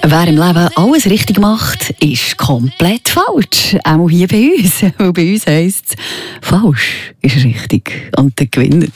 Wer im Leben alles richtig macht, ist komplett falsch. Auch hier bei uns. Weil bei uns heisst es, falsch ist richtig. Und der gewinnt.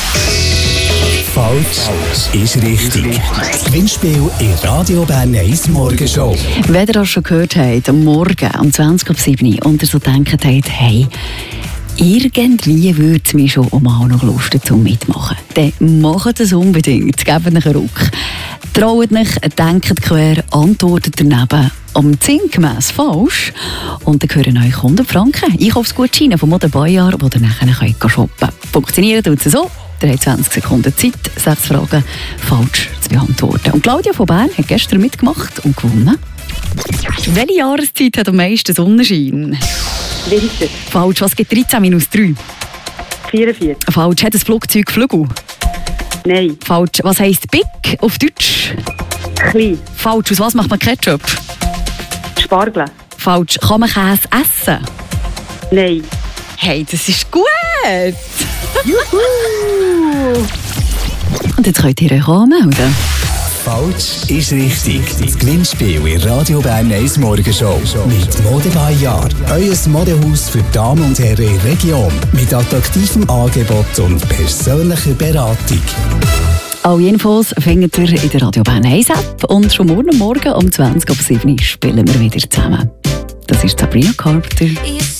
Falsch ist richtig. Das Gewinnspiel in Radio Bern 1 Morgenshow. Wenn ihr das schon gehört habt, am Morgen um 20:07 und ihr so denkt habt, hey, irgendwie würde es mir schon mal noch Lust zum Mitmachen. Dann macht es unbedingt. Gebt euch einen Ruck. Traut euch, denkt quer, antwortet daneben sinngemäss falsch. Und dann gehören euch 100 Franken Einkaufsgutscheine vom Mode Bayard, die ihr nachher shoppen könnt. Funktionieren tut es so. Ihr habt 20 Sekunden Zeit, 6 Fragen falsch zu beantworten. Und Claudia von Bern hat gestern mitgemacht und gewonnen. Welche Jahreszeit hat am meisten Sonnenschein? Winter. Falsch. Was gibt 13 minus 3? 44. Falsch. Hat ein Flugzeug Flügel? Nein. Falsch. Was heisst Big auf Deutsch? Klein. Falsch. Aus was macht man Ketchup? Spargel. Falsch. Kann man Käse essen? Nein. Hey, das ist gut! Juhu! Und jetzt könnt ihr euch anmelden. Falsch ist richtig. Das Gewinnspiel in Radio Bern 1 Morgenshow. Mit Mode Bayard. Euer Modehaus für Damen und Herren in der Region. Mit attraktivem Angebot und persönlicher Beratung. Alle Infos findet ihr in der Radio Bern 1 App. Und schon morgen um 20:07 spielen wir wieder zusammen. Das ist Sabrina Carpenter.